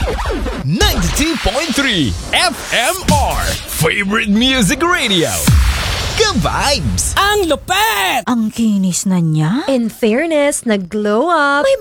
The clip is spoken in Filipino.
92.3 FMR Favorite Music Radio. Ka-vibes! Ang lupet! Ang kinis na niya. In fairness, nag-glow up. May